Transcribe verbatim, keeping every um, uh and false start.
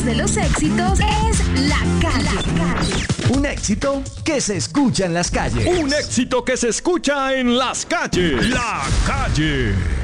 de los éxitos es La Calle. La Calle. Un éxito que se escucha en las calles. Un éxito que se escucha en las calles. La Calle.